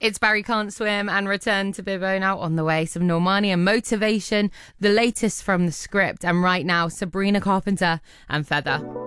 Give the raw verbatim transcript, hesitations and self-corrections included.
It's Barry Can't Swim and Return to Bibbo now on the way. Some Normani and Motivation, the latest from the script. And right now, Sabrina Carpenter and Feather.